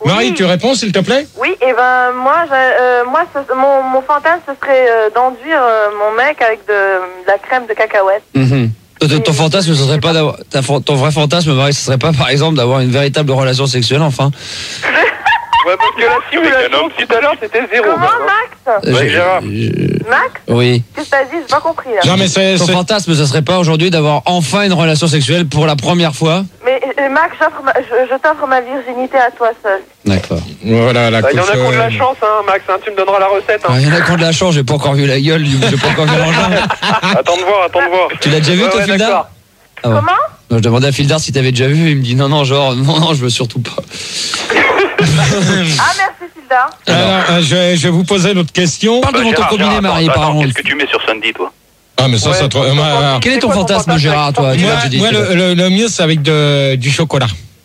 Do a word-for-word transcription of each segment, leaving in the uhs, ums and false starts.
Marie, Oui. tu réponds s'il te plaît? Oui, et ben moi, j'ai- euh, moi ce- mon, mon fantasme, ce serait euh, d'enduire euh, mon mec avec de, de la crème de cacahuète. Mhm. Ton, ton Et- fantasme, ce serait pas d'avoir, ta- ton vrai fantasme, Marie, ce serait pas, par exemple, d'avoir une véritable relation sexuelle, enfin. Ouais, parce que la simulation tout à l'heure c'était zéro. Comment, Max Euh, Ouais, je- Gérard. je- Max Oui. Qu'est-ce que t'as dit? J'ai pas compris, là. Non, mais c'est. Ton c'est- fantasme, ce serait pas aujourd'hui d'avoir enfin une relation sexuelle pour la première fois? Mais euh, Max, j'offre ma- je, je t'offre ma virginité à toi seul. D'accord. Voilà, la Bah, il y en a couche, qui ont de la euh, chance, hein, Max, hein, tu me donneras la recette. Hein. Il y en a qui ont de la chance, j'ai pas encore vu la gueule, j'ai pas encore vu l'engin. Attends de voir, attends de voir. Tu l'as déjà vu, Ouais, toi, ouais, Fildar? d'accord. Ah ouais. Comment Non, je demandais à Fildar si t'avais déjà vu, il me dit non, non, genre, non, non, je veux surtout pas. Ah, merci, Silda. Alors, euh, je, vais, je vais vous poser une autre question. Parle devant ton Gérard, combiné, Gérard, Marie, attends, par attends, contre. qu'est-ce que tu mets sur Sandy, toi? Ah, mais ça, Ouais, ça. te- euh, moi, alors, Quel est C'est ton quoi ton fantasme, fantasme Gérard, toi? Tu moi, l'as déjà dit, moi, tu l'as. le, le- le mieux, c'est avec de, du chocolat.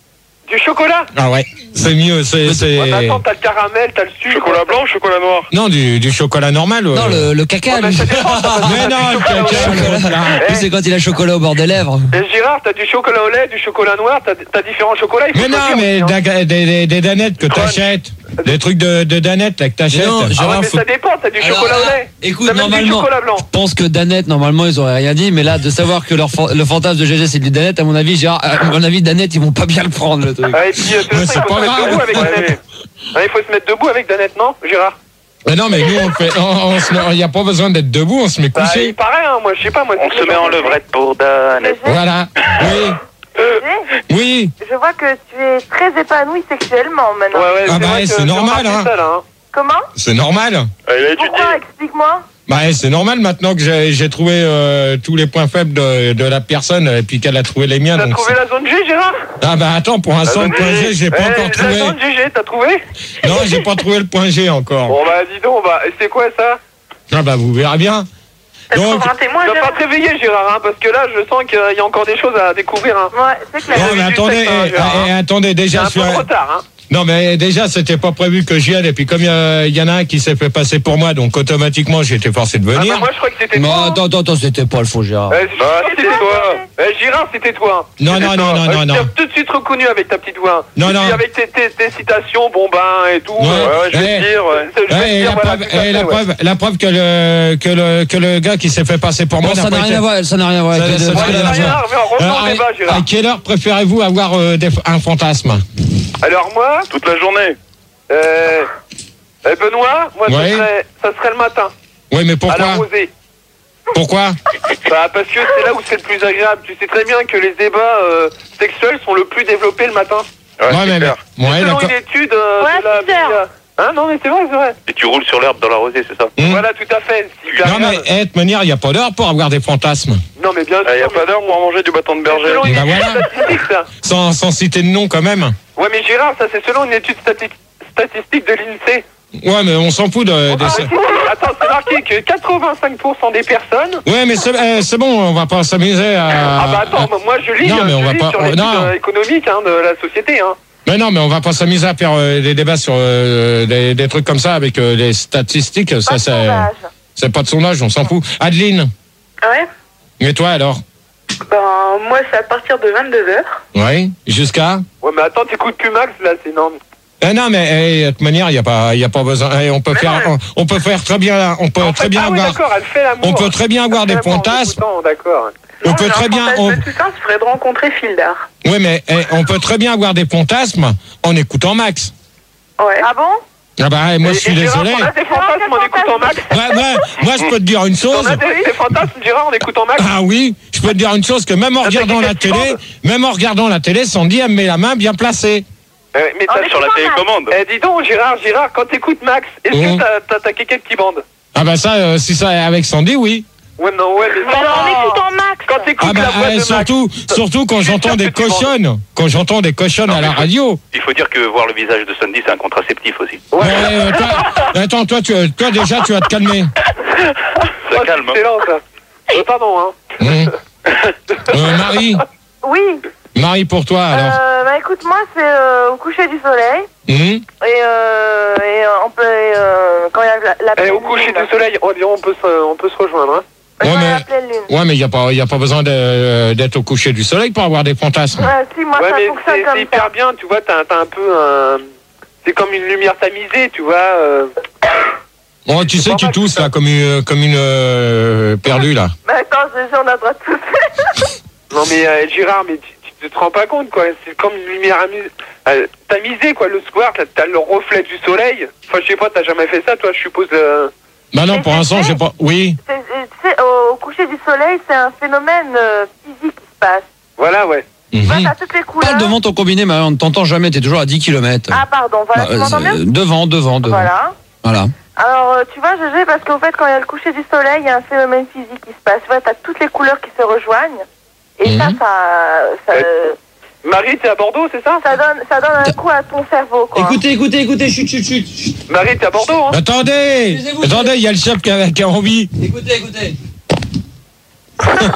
Du chocolat? Ah ouais, c'est mieux. C'est, c'est... Ouais, mais attends, t'as le caramel, t'as le sucre. Chocolat blanc, chocolat noir. Non, du, du chocolat normal. euh. Non, le, le caca, mais lui. ça dépend, ça, parce que Mais t'as non, du le chocolat au caca, lait. le chocolat. Lui, c'est quand il a le chocolat au bord des lèvres. Et Gérard, t'as du chocolat au lait, du chocolat noir, t'as, t'as différents chocolats. Il faut Mais non, choisir mais aussi, hein. des, des, des, des danettes que t'achètes. Des trucs de, de danettes là, que t'achètes. Non, Ah ouais, Gérard, mais faut- ça dépend, t'as du Alors, chocolat au ah, lait. écoute, T'as même du normalement, chocolat blanc. je pense que Danette, normalement, ils auraient rien dit, mais là, de savoir que leur fan- le fantasme de G G, c'est du Danette, à mon avis, Gérard, à mon avis, Danette, ils vont pas bien le prendre, le truc. Ah, et puis, euh, de Mais toute c'est façon, il faut pas se mettre grave. debout avec Ouais, Danette. Ah, il faut se mettre debout avec Danette, non, Gérard? Mais non, mais nous, on fait, on, on se met, il n'y a pas besoin d'être debout, on se met Bah, couché. il paraît, hein, moi, je sais pas, moi. On c'est se met en levrette pour Danette. G G, Voilà. Oui. G G, Oui. je vois que tu es très épanoui sexuellement maintenant. Ouais, ouais, Ah bah, vrai que c'est je normal, remarque hein. ça, là, hein. Comment C'est normal. Il a Pourquoi Explique-moi. Bah, c'est normal maintenant que j'ai, j'ai trouvé euh, tous les points faibles de, de la personne et puis qu'elle a trouvé les miens. T'as Donc trouvé c'est- la zone G, Gérard? Ah bah attends, pour un centre point G, j'ai pas Eh, encore trouvé. La zone G G, t'as trouvé? Non, j'ai pas trouvé le point G encore. Bon, bah, dis donc, bah, c'est quoi ça? Ah bah vous verrez bien. T'as Donc- trouvé un témoin, Tu vas Gérard? pas te réveiller, Gérard, hein, parce que là, je sens qu'il y a encore des choses à découvrir, hein. Ouais, c'est clair. Non mais du attendez, sexe, hein, eh, Gérard, eh, hein. attendez, C'est déjà un je suis peu de un- retard, hein. Non mais déjà c'était pas prévu que j'y aille et puis comme il y, a- il y en a un qui s'est fait passer pour moi donc automatiquement j'ai été forcé de Ah, venir. bah, moi, je crois que c'était Mais toi. hein. attends, attends, attends, c'était pas le faux, Gérard. Eh, Bah, c'était c'était toi. Eh, Gérard, c'était toi. Non, C'était non, toi. non, non, Euh, non, je non. t'ai tout de suite reconnu avec ta petite voix. Non, Et non. puis avec tes, tes, tes citations, bon ben et tout. Ouais. euh, ouais, je vais Eh. te dire. ouais. Je vais Ouais, te et dire, la, voilà, preuve, tout à et fait, la, ouais. preuve, la preuve que le, que le, que le gars qui s'est fait passer pour Bon, moi ça n'a n'a pas rien été... à voir, ça n'a rien à voir avec Ça- les ça- deux. ça- Ouais, ça- ça, ça- Gérard, mais revenons Alors, au débat, à, Gérard. à quelle heure préférez-vous avoir euh, des- un fantasme? Alors moi, Toute la journée. euh, eh, Benoît, moi Ouais. ça, serait, ça serait le matin, Oui, mais à la pourquoi? rosée. Pourquoi? Bah, parce que c'est là où c'est le plus agréable. Tu sais très bien que les débats euh, sexuels sont le plus développés le matin. Ouais, Ouais, c'est mais, clair. ouais, Selon d'accord. une étude euh, Ouais, de la six heures. Hein, non mais c'est vrai, c'est vrai. Et tu roules sur l'herbe dans la rosée, c'est ça? Hmm. Voilà, tout à fait. Si Non, mais eh, de toute manière, il n'y a pas d'heure pour avoir des fantasmes. Non mais bien sûr. Il n'y a pas d'heure pour manger du bâton de C'est berger. selon une Bah étude voilà. statistique, ça. Sans, sans citer de nom, quand même. Ouais, mais Gérard, ça c'est selon une étude stati- statistique de l'INSEE. Ouais, mais on s'en fout de... de Ah, ça. mais c'est- attends, c'est marqué que quatre-vingt-cinq pour cent des personnes. Ouais, mais c'est euh, c'est bon, on va pas s'amuser à... Ah bah attends, moi je lis, non, mais euh, on je va lis pas- sur oh, l'étude non. euh, économique hein, de la société. Hein. Mais non, mais on va pas s'amuser à faire euh, des débats sur euh, des, des trucs comme ça avec euh, les statistiques. Pas Ça, de c'est sondage. c'est pas de sondage, on s'en fout. Adeline, Ouais. et toi alors? Ben, moi, c'est à partir de vingt-deux heures. Oui, jusqu'à? Ouais, mais attends, t'écoutes plus Max là, c'est énorme. Eh non, mais eh, de toute manière, il y a pas, il y a pas besoin. Eh, on peut Mais faire, non, on, on peut faire très bien, on peut En très fait, bien ah oui, avoir, d'accord, elle fait l'amour. on peut très bien avoir Elle des fait l'amour en fantasmes. écoutant, D'accord. On Non, peut j'ai très un bien, fantasme on- de tout ça, ce serait de rencontrer Fildar. oui, mais eh, on peut très bien avoir des fantasmes en écoutant Max. Ouais. Ah bon? Ah bah, eh, moi je Et- suis et Gérard, désolé. T'en as des fantasmes en écoutant Max? Ouais, ouais, moi je peux te dire une chose. T'en as des, des fantasmes, Gérard, en écoutant Max? Ah oui, je peux te dire une chose que même en Ah, regardant t'as la quelqu'un qui télé, bande même en regardant la télé, Sandy elle me met la main bien placée. Euh, mais t'as- mais Sur la c'est pas mal. télécommande. Eh, dis donc, Gérard, Gérard, quand t'écoutes Max, est-ce Mmh. que t'as- t'as t'as quelqu'un qui bande? Ah bah ça, euh, si ça est avec Sandy, oui. Ouais, non, ouais, mais Mais alors, en écoutant Max. quand t'écoutes Ah bah la voix eh, de Max. surtout, surtout quand Je suis j'entends sûr des que tu cochonnes, quand j'entends des cochonnes à la radio. Il faut dire que voir le visage de Sandy, c'est un contraceptif aussi. Ouais. Ouais, euh, toi, attends, toi, tu, toi déjà, tu vas te calmer. Ça Oh, calme. c'est excellent, ça. Euh, pardon, hein. Hum. Euh, Marie, Oui. Marie pour toi alors. Euh, bah écoute, moi, c'est euh, au coucher du soleil. Hum. Et, euh, et euh, on peut. euh, quand il y a la, la Eh, pleine au coucher lune, du là. soleil, on, on, peut se, on peut se rejoindre. Hein. Quand Ouais, il y a mais- la pleine lune. Ouais, mais il n'y a pas, y a pas besoin de- d'être au coucher du soleil pour avoir des fantasmes. Ouais, si, moi, Ouais, ça mais fonctionne c'est comme c'est hyper ça. bien, tu vois, t'as t'as un peu un... c'est comme une lumière tamisée, tu vois. Euh... Bon, tu sais, tu tousses là comme une, comme une euh, perdue là. Mais attends, G G, on a le droit de tousser. Non mais euh, Gérard, mais tu, tu te rends pas compte quoi, c'est comme une lumière amusée. Euh, tamisée quoi, le soir, t'as, t'as le reflet du soleil. Enfin, je sais pas, t'as jamais fait ça, toi, je suppose. Euh... Bah non, pour l'instant, j'ai pas. Oui. C'est, tu sais, au, au coucher du soleil, c'est un phénomène euh, physique qui se passe. Voilà, ouais. Tu vois, Mhm. t'as toutes les couleurs. Parle devant ton combiné, mais on ne t'entend jamais, t'es toujours à dix kilomètres. Ah, pardon, voilà, Bah, tu m'entends euh, bien? devant, devant, devant. Voilà. Voilà. Alors, euh, tu vois, G G, parce qu'en fait, quand il y a le coucher du soleil, il y a un phénomène physique qui se passe. Tu vois, t'as toutes les couleurs qui se rejoignent. Et Mhm. ça, ça, ça, Marie, t'es à Bordeaux, c'est ça? ça donne, ça donne un coup à ton cerveau, quoi. Écoutez, écoutez, écoutez, chut, chut, chut, chut. Marie, t'es à Bordeaux, hein? Attendez, Excusez-vous, attendez, il y a le chef qui a, qui a envie. Écoutez, écoutez. Oh le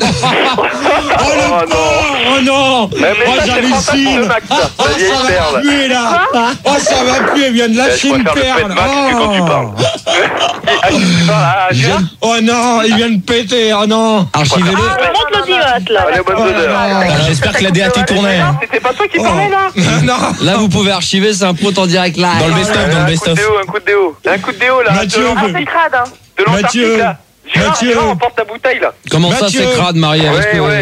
Oh, non. Oh non. Eh, mais Oh ça, c'est j'hallucine. fantastique, Max, ça. Oh La vieille ça va perle. puer là. Oh ça va puer, elle vient de Eh, lâcher je une préfère le perle. fait de Max que quand tu parles. Ah, tu parles à Oh. Gérard? Oh non, il vient de péter. Oh non. Archivez-le. Ah, Monte l'audimat, là. Allez, bonne Oh odeur. là là. Alors, j'espère que la D A T tournait. hein. C'était pas toi qui Oh. parlais, là? Non. Là, vous pouvez archiver, c'est un pot en direct live. Dans le best-of, Euh, dans le un coup best-of. de déo, un coup de déo. Un coup de déo, là. Mathieu, de Ah, l'Antarctique, c'est crade, hein. de l'Antarctique, Mathieu. là. Gérard, Mathieu. Gérard, emporte ta bouteille, là. Comment ça, Mathieu. c'est crade, Marie? Ouais, Est-ce que- ouais.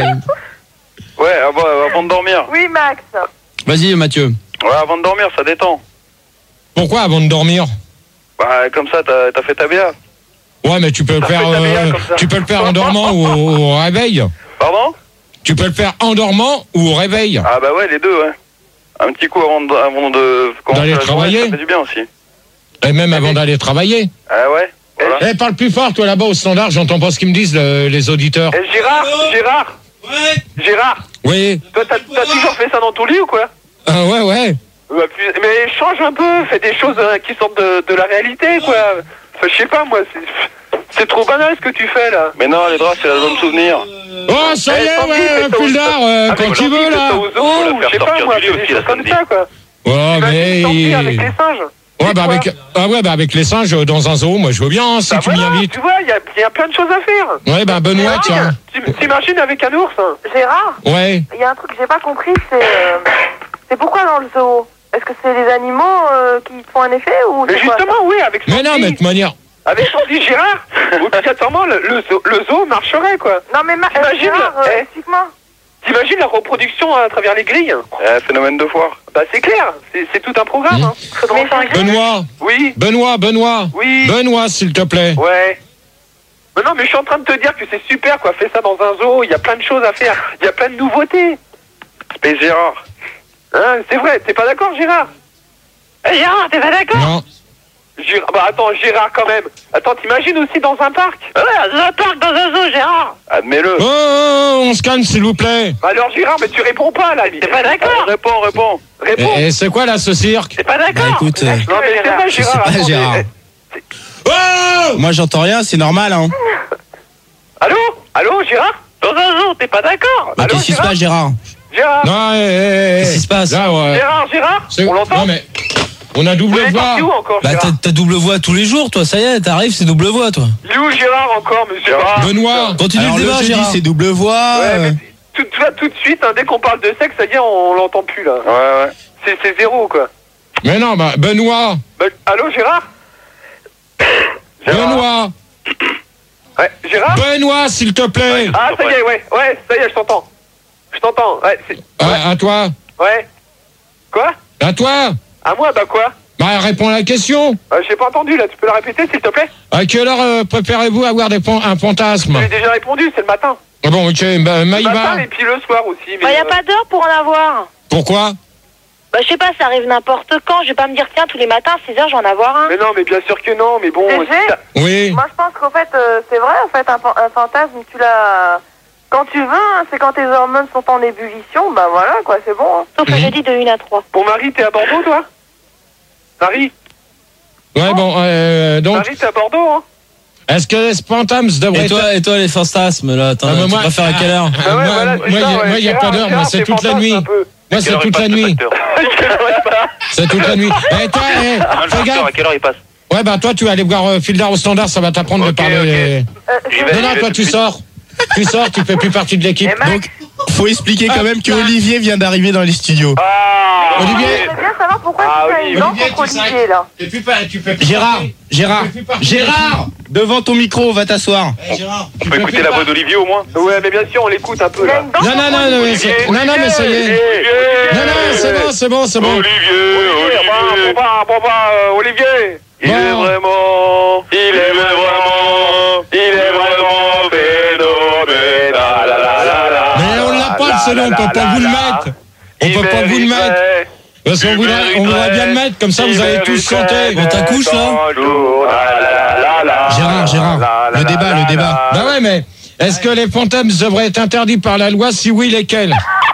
Ouais, avant, avant de dormir. Oui, Max. Vas-y, Mathieu. Ouais, avant de dormir, ça détend. Pourquoi avant de dormir? Bah, comme ça, t'as, t'as fait ta B A. Ouais, mais tu peux le Ça faire, fait ta B A euh, comme ça. tu peux le faire en dormant ou au, au réveil. Pardon? Tu peux le faire en dormant ou au réveil. Ah bah ouais, les deux, ouais. Un petit coup avant de, avant de commencer D'aller la journée, travailler. ça fait du bien aussi. Et même avant d'aller travailler. Ah ouais, voilà. Eh, parle plus fort, toi là-bas au standard, j'entends pas ce qu'ils me disent le- les auditeurs. Eh, Gérard, Gérard, Ouais. Gérard, Oui. toi, t'as, t'as toujours fait ça dans ton lit ou quoi? Ah ouais, ouais. Ouais, plus- Mais change un peu, fais des choses euh, qui sortent de, de la réalité, quoi. Enfin, je sais pas, moi, c'est, c'est trop banal ce que tu fais, là. Mais non, les draps, c'est l'album souvenir. Oh, ça y Eh, est, Sandy, ouais, fais ça au- Puldar, euh, Ah, mais quand tu Sandy, veux fais ça là. au zoo, Faut la ou faire je sais pas, sortir moi, du lit fais des aussi, choses la comme Sandy. ça, quoi. Ouais, mais. Imagine Sandy avec les singes. Ouais, Et bah quoi? avec, ah ouais, bah avec les singes euh, dans un zoo, moi je veux bien hein, si Bah tu voilà, m'invites. tu vois, il y a, il y a plein de choses à faire. Ouais, bah Benoît, tiens. Tu t'imagines avec un ours, hein? Gérard, Ouais. il y a un truc que j'ai pas compris, c'est euh, c'est pourquoi dans le zoo? Est-ce que c'est les animaux euh, qui te font un effet ou Mais c'est quoi, justement, oui, avec Sandy, Mais non, mais de toute manière. avec Sandy Gérard, obligatoirement, le, le, zoo, le zoo marcherait, quoi. ça? Non mais Ma- euh, T'imagines, Gérard, euh, eh explique-moi. T'imagines la reproduction à travers les grilles? Eh, phénomène de foire. Bah c'est clair, c'est, c'est tout un programme, Mmh. hein. Mais Gérard, Benoît, Oui, Benoît, Benoît. oui, Benoît, s'il te plaît. ouais. Mais non, mais je suis en train de te dire que c'est super, quoi. Fais ça dans un zoo, il y a plein de choses à faire, il y a plein de nouveautés. Space Gérard. Hein, c'est vrai, t'es pas d'accord, Gérard? Eh, Gérard, t'es pas d'accord? Non. Gérard, bah attends, Gérard quand même. Attends, t'imagines aussi dans un parc? Ouais, dans un parc, dans un zoo, Gérard. Admets-le. Oh, oh, on se calme, s'il vous plaît. Bah alors Gérard, mais tu réponds pas là. T'es pas Allez, d'accord? réponds, réponds. Réponds. Et, et c'est quoi là ce cirque? T'es pas d'accord? Bah écoute, euh, Non mais c'est vrai, je sais Gérard. pas, attends, Gérard. mais- Oh moi j'entends rien, c'est normal hein. Allô? Allô, Gérard? Dans un zoo, t'es pas d'accord? Bah, Allô, qu'est-ce qui se Gérard? passe Gérard? Gérard? Non, eh, eh, eh. Qu'est-ce qui se passe? Là, ouais. Gérard, Gérard? C'est- On l'entend? Non, mais on a Vous double êtes voix. parti où encore, Bah Gérard? t'as ta double voix tous les jours toi, ça y est, t'arrives, c'est double voix toi. Il est où Gérard encore, monsieur? Gérard. Benoît. Continue Alors le le débat jeudi Gérard. c'est double voix. Ouais, euh, mais tout, tout, là, tout de suite, hein, dès qu'on parle de sexe, ça y est, on, on l'entend plus là. Ouais, ouais. C'est, c'est zéro quoi. Mais non, bah Benoît. Bah, allô, Gérard? Gérard. Benoît. Ouais, Gérard? Benoît, s'il te plaît. Ah, ça y est, ouais, ouais, ça y est, je t'entends. Je t'entends, ouais, c'est... À, à toi. Ouais. Quoi? À toi. À moi, bah quoi? Bah réponds à la question. Euh, j'ai pas entendu là, tu peux la répéter s'il te plaît? À quelle heure euh, préférez-vous avoir des pan- un fantasme? J'ai déjà répondu, c'est le matin. Ah bon, ok, bah, Le Maïva. matin et puis le soir aussi. Mais Bah, y a euh, pas d'heure pour en avoir. Pourquoi? Bah, je sais pas, ça arrive n'importe quand. Je vais pas me dire, tiens, tous les matins, à six heures, je vais en avoir un. Mais non, mais bien sûr que non, mais bon... G G? si t'as- Oui. Moi, je pense qu'en fait, euh, c'est vrai, en fait, un, fan- un fantasme, tu l'as quand tu veux, hein, c'est quand tes hormones sont en ébullition, bah voilà, quoi, c'est bon. Hein. Sauf le jeudi de une à trois. Bon, Marie, t'es à Bordeaux, toi? Marie? Ouais, bon, euh, donc, Marie, t'es à Bordeaux, hein? est-ce que ce fantasme devrait Et toi, et toi les fantasmes là, t'en- Ah, mais tu moi- préfères à quelle heure? Ah, Bah ouais, moi, voilà, moi, c'est y a- ça, ouais. moi, il n'y a pas Gérard, d'heure, moi, Gérard, c'est t'es toute la fantasme nuit. un peu. Moi, Quelle c'est heure il toute passe, la le nuit. facteur? C'est toute la nuit. Eh, toi, eh, Ah, le fais facteur, gaffe. à quelle heure il passe? Ouais, bah, toi, tu vas aller voir euh, Fildar au standard, ça va t'apprendre Ok, de parler. Euh, J'y G G, vais. Non, non, toi, tu sors. Tu sors, tu fais plus partie de l'équipe. et Max, Donc faut expliquer quand même que Ah. Olivier vient d'arriver dans les studios. Ah! Olivier. J'aimerais bien savoir pourquoi Ah tu as oui, une dent Olivier, contre tu sais. Olivier, là. Et puis pas, tu peux. Gérard, Gérard, Tu peux plus partir. Gérard, devant ton micro, va t'asseoir. Eh, Gérard, On peut écouter la voix d'Olivier au moins? Ouais, mais bien sûr, on l'écoute un peu Il a là. une dent Non, non, contre non, non, mais Olivier. c'est- non, non, mais ça y est. Non, non, c'est bon, c'est bon, c'est bon. Olivier, Olivier, Olivier. bon, bon, bon, bon, euh, Olivier. Il est Bon. vraiment, il est vraiment, il est vraiment phénoménal. La, la, la, la, Mais on l'a pas, le salon, on peut pas vous le mettre. On peut pas vous le mettre. Parce qu'on voudrait, on voudrait bien le mettre, comme ça vous allez tous chanter. On t'accouche, là Gérard, Gérard, le débat, le débat. Bah ouais, mais est-ce que les fantasmes devraient être interdits par la loi? Si oui, lesquels?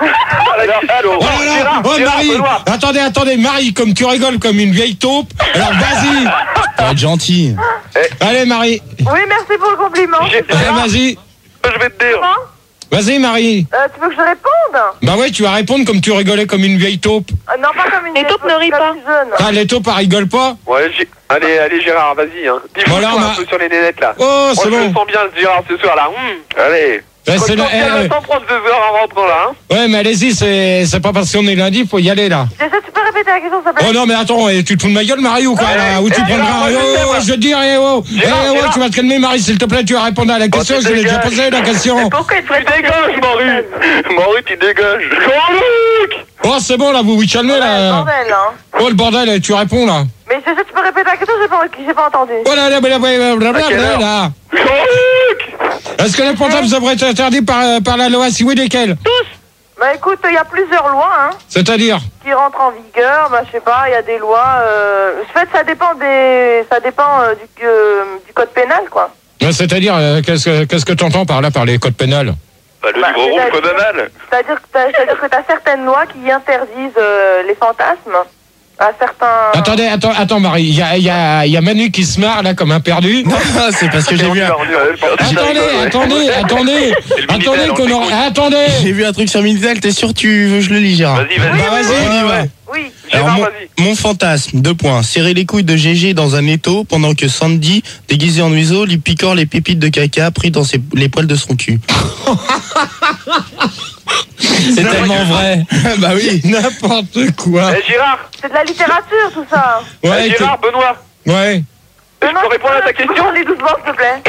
Oh là là, oh Marie, attendez, attendez, Marie, comme tu rigoles comme une vieille taupe, alors vas-y. Faut être gentil. Allez Marie, Oui, merci pour le compliment. allez vas-y, Je vais te dire. Comment vas-y Marie. Euh, Tu veux que je réponde? Bah ouais, tu vas répondre comme tu rigolais comme une vieille taupe. Euh, Non, pas comme une Les vieille taupes ne taupe, rient pas pas. plus jeune. Ah, les taupes, elles rigolent pas? Ouais, j'ai- allez, allez Gérard, vas-y. Hein. Dis-moi Voilà, on un a- peu sur les nénettes là. Oh, Moi, c'est je le bon. sens bien ce Gérard ce soir là. Hum, allez. Ouais, c'est Quand le- on vient eh, de prendre deux heures en rentrant là. Hein. ouais, mais allez-y, c'est c'est pas parce qu'on est lundi, faut y aller là. J'essaie, tu peux répéter la question, s'il te plaît? Oh non, mais attends, eh, tu te fous de ma gueule, Marie, ou quoi là? Où tu eh, prendras? Gérard, Eh, moi, je sais, oh, moi. je veux te dire, eh oh, eh Gérard, oh, Gérard. tu vas te calmer, Marie, s'il te plaît, tu vas répondre à la question, tu je l'ai déjà dégages. posé la question. Pourquoi il Tu dégages, Marie. Marie, tu dégages. Jean-Luc. Oh, c'est bon là, vous vous calmez Ouais, là. bordel, hein. Oh le bordel, eh, tu réponds là. Mais j'essaie, tu peux répéter la question, j'ai pas, j'ai pas entendu. Oh là là, là, là, là, là, À quelle là, heure là. Jean-Luc. Est-ce que les fantasmes devraient être interdits par, par la loi? Si oui, lesquels? Bah écoute, il y a plusieurs lois, hein, C'est-à-dire? qui rentrent en vigueur. Bah je sais pas, il y a des lois. Euh... En fait, ça dépend des, ça dépend euh, du, euh, du code pénal, quoi. Ouais, C'est-à-dire, euh, qu'est-ce que qu'est-ce que t'entends par là, par les codes pénals? Bah, le Bah, livre rouge, c'est-à-dire- code anal. C'est-à-dire que t'as, c'est-à-dire que t'as certaines lois qui interdisent euh, les fantasmes à certains. Attendez, attends, attends, Marie, il y a, il y, a, il y a Manu qui se marre là comme un perdu. C'est parce que j'ai vu, un- Attendez, attendez, attendez, attendez, Minitel, qu'on on aura- t'écoute. attendez. j'ai vu un truc sur Minitel, t'es sûr que tu veux que je le lis, Gérard? Vas-y, vas-y. Bah, vas-y, On y va. Oui. Alors, Gérard, mon, vas-y. mon fantasme, deux points. Serrer les couilles de G G dans un étau pendant que Sandy, déguisé en oiseau, lui picore les pépites de caca pris dans ses, les poils de son cul. C'est tellement vrai. Bah oui. N'importe quoi. Eh, Gérard. C'est de la littérature, tout ça. Ouais, Eh, Gérard, Benoît. que- ouais. Je peux répondre à ta question Les doucement, s'il te plaît.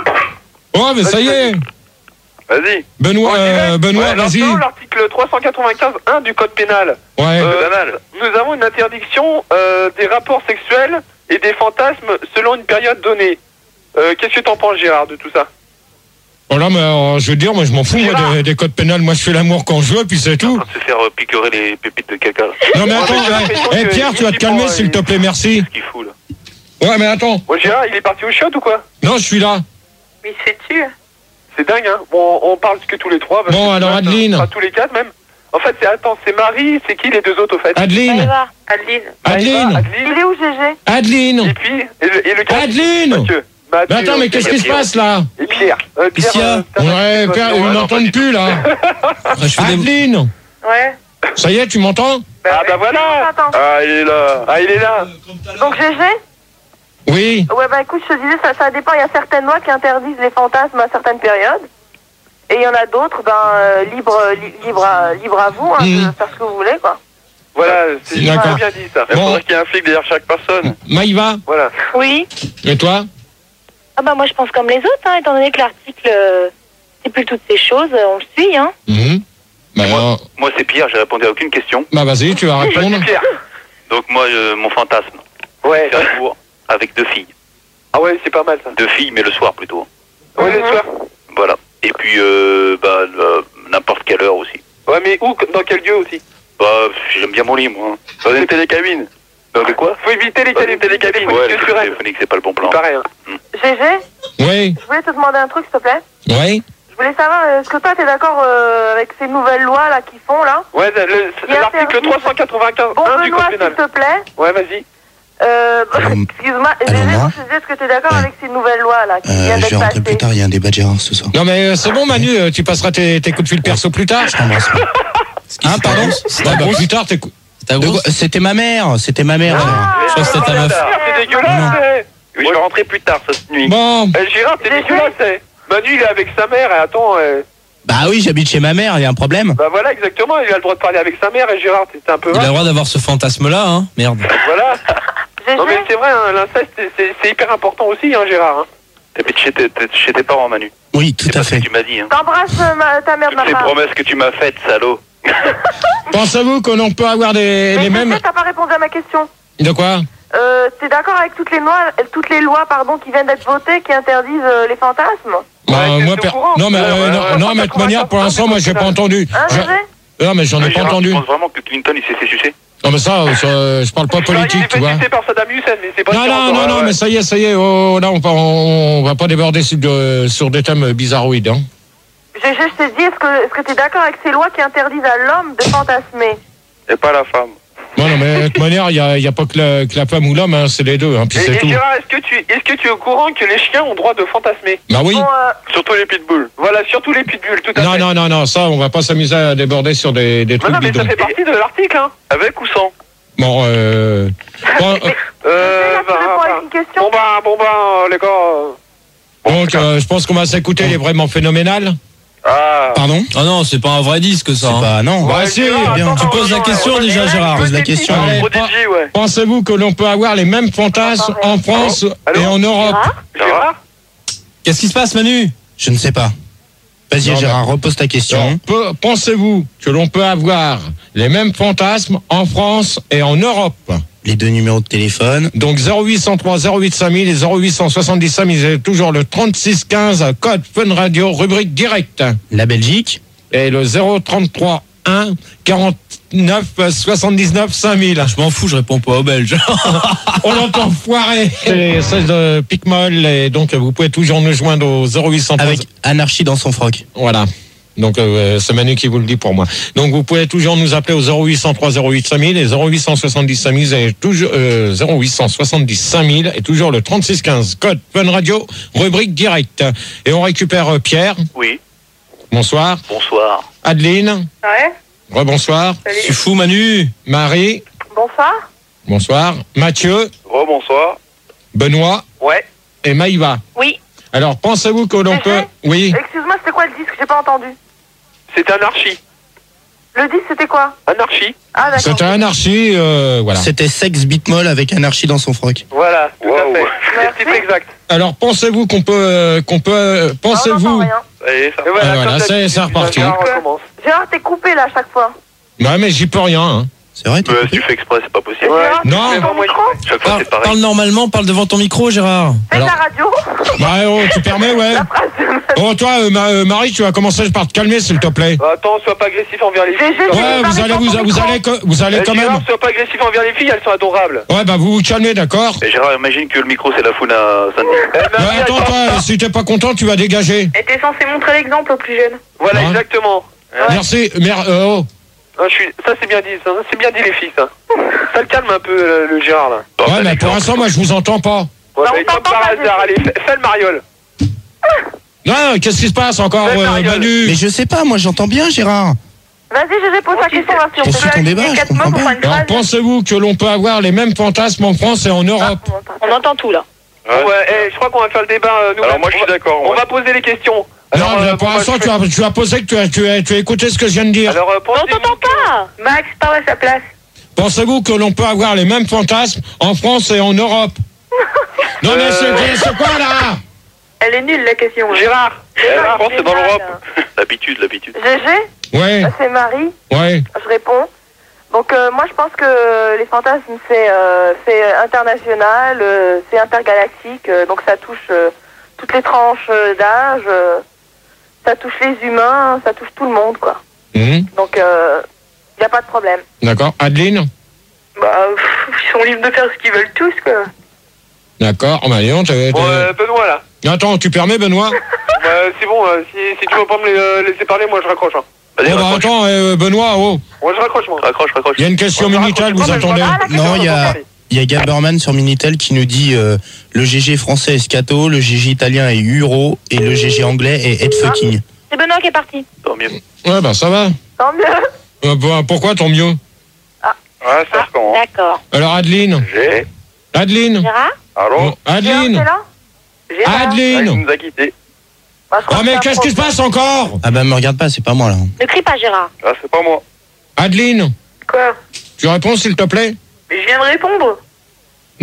Oh, mais ça y est. Vas-y. Benoît, euh, Benoît, Ouais, vas-y. selon l'article trois cent quatre-vingt-quinze un du code pénal, Ouais. euh, Code anal. nous avons une interdiction euh, des rapports sexuels et des fantasmes selon une période donnée. Euh, Qu'est-ce que t'en penses, Gérard, de tout ça? Voilà, mais euh, je veux dire, moi je m'en fous moi, Gérard. des, des codes pénals. Moi je fais l'amour quand je veux, puis c'est tout. En train de se faire euh, picorer les pépites de caca. Non mais Ouais, attends, mais j'ai l'impression eh, que Pierre, tu vas te calmer effectivement, s'il te il- plaît, merci. Qu'est-ce qu'il fout là? Ouais, mais attends. Bon, Gérard, il est parti au shot ou quoi? Non, je suis là. Mais c'est-tu? C'est dingue, hein. Bon, on parle que tous les trois. parce Bon, que alors, sinon, ça Adeline. sera tous les quatre même. En fait, c'est attends, c'est Marie, c'est qui les deux autres au fait? Adeline. Maëva. Adeline. Adeline. Maëva, Il Adeline. est où, G G? Adeline. Et puis, et le, et le gars- Adeline. Mathieu. Mathieu, Mais attends, mais ok, qu'est-ce il y a qui se Pierre. passe là? Et Pierre. Euh, Pierre, Qu'est-ce qu'il y a euh, t'as pas Ouais, de Pierre, situation, ils hein. m'entendent plus là. Je fais des... Adeline. Ouais. Ça y est, tu m'entends? Ah bah voilà. Attends. Ah, il est là. Ah, il est là. Donc, G G? Oui. Ouais, bah écoute, je te disais, ça, ça dépend. Il y a certaines lois qui interdisent les fantasmes à certaines périodes. Et il y en a d'autres, ben, euh, libre, li- libre, à, libre à vous, hein, Mhm. de faire ce que vous voulez, quoi. Voilà, c'est D'accord. très bien dit ça. Il Bon. faudrait qu'il y ait un flic derrière chaque personne. Maïva. Voilà. Oui. Et toi? Ah bah moi je pense comme les autres, hein, étant donné que l'article euh, stipule toutes ces choses, euh, on le suit, hein. Mhm. Bah, Moi, euh, moi c'est Pierre, j'ai répondu à aucune question. bah vas-y, tu vas répondre. Vas-y, Pierre. Donc moi, euh, mon fantasme, Ouais. c'est un jour avec deux filles. Ah ouais, c'est pas mal ça. Deux filles, mais le soir plutôt. Ouais, le soir. Voilà. Et puis, euh, bah, euh, n'importe quelle heure aussi. Ouais, mais où? Dans quel lieu aussi? Bah, j'aime bien mon lit, moi. Dans une télécabine. Dans de quoi? Faut éviter les Dans une téléphoniques télécabine. Ouais, les sur elle. téléphoniques, c'est pas le bon plan. Pareil, hein. G G, Oui. je voulais te demander un truc, s'il te plaît. Oui. Je voulais savoir, euh, est-ce que toi, t'es d'accord euh, avec ces nouvelles lois, là, qu'ils font, là? Ouais, le- le- Il y a l'article interdit- trois cent quatre-vingt-quinze Bon, un du Benoît, code s'il pénal. te plaît. Ouais, vas-y. Euh, Allô, excuse-moi, G G, allô, donc moi je te disais, est-ce que t'es d'accord Ouais. avec ces nouvelles lois, là, qui Euh, viennent je vais d'être rentrer plus passées? tard, il y a un débat de Gérard ce soir. Non mais euh, c'est bon Manu, euh, tu passeras tes, tes coups de fil perso plus tard. Je t'embrasse. Hein, pardon? Ouais, bah, plus tard tes coups. Ta De grosse. quoi- C'était ma mère, c'était ma mère. Ah, Je crois que c'était ta meuf. C'est dégueulasse, c'est. Oui, je vais rentrer plus tard cette nuit. Bon. Eh, Gérard, c'est J'ai dégueulasse, c'est. Manu, il est avec sa mère, et attends, euh, Bah oui, j'habite chez ma mère, il y a un problème. Bah voilà, exactement, il a le droit de parler avec sa mère et Gérard, t'es un peu Il a vache. le droit d'avoir ce fantasme-là, hein. Merde. Voilà. G Non mais G, c'est vrai, hein, l'inceste, c'est- c'est c'est hyper important aussi, hein, Gérard. Hein. T'habites chez tes, t'es chez tes parents, Manu. Oui, tout C'est à pas ce que fait. tu m'as dit, hein. t'embrasses euh, ma- ta mère de ma Toutes les part. promesses que tu m'as faites, salaud. Pensez-vous que l'on peut avoir des, Mais les G G, mêmes... t'as pas répondu à ma question. De quoi? Euh, t'es d'accord avec toutes les lois, toutes les lois pardon, qui viennent d'être votées qui interdisent euh, les fantasmes? Bah, Ouais, moi, t'es per- au courant. non, mais, Ouais, euh, ouais, non, ouais, non, ouais, mais de toute ouais, manière, pour ouais, l'instant, ouais, moi, j'ai ouais, pas ouais. entendu. Hein, Je- G G? Non, mais j'en ai Ouais, pas Gérard, entendu. Tu penses vraiment que Clinton, il s'est fait sucer? Non, mais ça, ça, je parle pas Bah, il politique, s'est tu fait vois. sucer par Saddam Hussein, mais c'est pas Non, sûr non, encore. non, Ouais, non, ouais. mais ça y est, ça y est, oh, là, on, va- on, on va pas déborder sur, de- sur des thèmes bizarroïdes, hein. G G, je t'ai dit, est-ce que est-ce que t'es d'accord avec ces lois qui interdisent à l'homme de fantasmer? Et pas la femme. Non, non, mais de toute manière, il y a, il y a pas que la, que la femme ou l'homme, hein, c'est les deux, hein, puis Et, c'est et tout. Gérard, est-ce que tu est-ce que tu es au courant que les chiens ont droit de fantasmer? Bah oui. Bon, euh, Surtout les pitbulls. Voilà, surtout les pitbulls, tout à Non, fait. non, non, non, ça, on va pas s'amuser à déborder sur des, des Non, trucs non, mais bidons. ça fait partie de l'article, hein. Avec ou sans? Bon, euh... bon, euh, Euh, G G, là, tu bah, réponds bah, avec une question? bon bah, bon bah, euh, les gars. euh, donc, euh, je pense qu'on va s'écouter les vraiment phénoménales. Ah. Pardon? Ah non, c'est pas un vrai disque, ça. C'est hein. pas... Non. Bah, ouais, si, Gérard, bien. attends, Tu poses la non, question ouais, déjà, ouais, Gérard. Pose la question. Allez, Prodigy, ouais. Pensez-vous que l'on peut avoir les mêmes fantasmes en France Allô et en Europe? Gérard Gérard? Qu'est-ce qui se passe, Manu? Je ne sais pas. Vas-y, Non, Gérard, repose ta question. Alors, peu- Pensez-vous que l'on peut avoir les mêmes fantasmes en France et en Europe? Les deux numéros de téléphone. Donc zéro huit cent trois zéro huit cinq mille et zéro huit cent soixante-dix cinq mille, c'est toujours le trente-six quinze, code Fun Radio, rubrique direct. La Belgique. Et le zéro trente-trois un quarante-neuf soixante-dix-neuf cinq mille. Je m'en fous, je réponds pas aux Belges. On l'entend foirer. C'est celle de Picmol et donc vous pouvez toujours nous joindre au zéro huit cent trois. Avec Anarchie dans son froc. Voilà. Donc euh, c'est Manu qui vous le dit pour moi. Donc vous pouvez toujours nous appeler au zéro huit cent trois zéro huit cinq mille et zéro huit cent soixante-dix cinq mille et toujours euh, zéro huit cent soixante-dix cinq mille et toujours le trente-six quinze, code Fun Radio, rubrique direct. Et on récupère euh, Pierre. Oui. Bonsoir. Bonsoir. Adeline. Ouais. Rebonsoir. C'est fou, Manu. Marie. Bonsoir. Bonsoir. Mathieu. Oh, bonsoir. Benoît Ouais. et Maïva. Oui. Alors pensez-vous que l'on G G? peut... Oui. Excuse-moi, c'était quoi le disque? J'ai pas entendu. C'était Anarchie. Le disque, c'était quoi? Anarchie. Ah, d'accord. C'était Anarchie, euh, voilà. C'était Sex Bitmol avec Anarchie dans son froc. Voilà, tout Wow. à fait. Merci. C'est le titre exact. Alors pensez-vous qu'on peut... euh, qu'on peut euh, Ah, on n'entend pensez-vous... rien. Allez, ça. Et voilà, Ah, voilà, comme c'est- d'habitude, c'est reparti. Gérard recommence. Gérard, t'es coupé là à chaque fois. Ouais, mais j'y peux rien. Hein. C'est vrai, t'es Euh, si coupé tu fais exprès, c'est pas possible. Ouais. Gérard, Non. tu fais ton micro? Chaque fois, Parle, c'est pareil. parle normalement, parle devant ton micro, Gérard. Fais de Alors- la radio. Bah, oh, tu permets, ouais. La phrase de meuf. Oh, toi, euh, Ma- euh, Marie, tu vas commencer par te calmer, s'il te plaît. Bah, attends, sois pas agressif envers les G filles. G, quand tu même. Ouais, veux vous parler allez, dans vous, ton vous micro? allez, co- vous allez Eh, quand Gérard, même. sois pas agressif envers les filles, elles sont adorables. Ouais, bah, vous vous calmez, d'accord? Et Gérard, imagine que le micro, c'est la foule à Sandy. Eh, Marie, Ouais, attends, attends. toi, si t'es pas content, tu vas dégager. Et t'es censé montrer l'exemple aux plus jeunes. Voilà, Hein exactement. Merci, mer euh, oh. Ah, je suis... Ça, c'est bien dit, ça. C'est bien dit, les filles, ça. Ça le calme un peu, le, le Gérard, là. Bon, Ouais, bah, mais pour d'accord. l'instant, moi, je vous entends pas. Ouais, Bah, bah, on il tombe t'entend par pas, hasard. Gégé. Allez, fais, fais le mariole. Non, qu'est-ce qui se passe encore, Ouais, euh, Mariole. Manu? Mais je sais pas, moi j'entends bien, Gérard. Vas-y, Gégé, pose ta Ok. question. Là, si on Poursuis peut ton aligner débat, je quatre comprends mots pour pas. faire une Alors, phrase. pensez-vous que l'on peut avoir les mêmes fantasmes en France et en Europe? On entend tout, là. Ouais. Ouais, eh, je crois qu'on va faire le débat. euh, nous-mêmes. Alors, moi, je suis On va- d'accord. On moi. va poser les questions. Alors, Non, mais euh, pour moi, l'instant, je tu fais- as, tu as posé que tu as, tu, as, tu as écouté ce que je viens de dire. Alors, euh, On pensez-vous t'entend que- pas. Max, parle à sa place. Pensez-vous que l'on peut avoir les mêmes fantasmes en France et en Europe? Non, mais c'est c'est quoi, là? Elle est nulle, la question. Gérard. Eh, Gérard. je pense que c'est dans Gérard, l'Europe. là. L'habitude, l'habitude. Gégé, Ouais, c'est Marie. ouais. Je réponds. Donc euh, moi je pense que les fantasmes c'est euh, c'est international, euh, c'est intergalactique, euh, donc ça touche euh, toutes les tranches euh, d'âge, euh, ça touche les humains, ça touche tout le monde quoi. Hum, Donc il euh, n'y a pas de problème. D'accord. Adeline? Bah pff, ils sont libres de faire ce qu'ils veulent tous quoi. D'accord. Oh, bah, dis donc, t'avais- Bon, t'avais- euh, Benoît, là. Attends, tu permets, Benoît? Bah, c'est bon, euh, si, si tu veux pas me les, euh, laisser parler, moi je raccroche. Hein. Vas-y, Oh, bah, raccroche. attends, euh, Benoît, oh. Moi je raccroche, moi. Raccroche, raccroche. Il y a une question Moi, je Minitel, raccroche vous pas, mais je attendez? raccroche. Ah, la Non, question, il y on a, entend parler. il y a Gaberman sur Minitel qui nous dit euh, le G G français est scato, le G G italien est euro et le G G anglais est headfucking. C'est Benoît qui est parti. Tant mieux. Ouais, bah, ça va. Tant mieux. Euh, bah, pourquoi tant mieux? Ouais, ça recommence. D'accord. Alors, Adeline? J'ai. Adeline? Gérard Allô? Bon, Gérard, Adeline? t'es là Gérard. Ah, il Adeline? nous a quittés. Bah, je crois Oh, que mais c'est un qu'est-ce qui se problème. passe encore? Ah bah me regarde pas, c'est pas moi là. Ne crie pas, Gérard. Ah, c'est pas moi. Adeline, Quoi? tu réponds s'il te plaît? Mais je viens de répondre.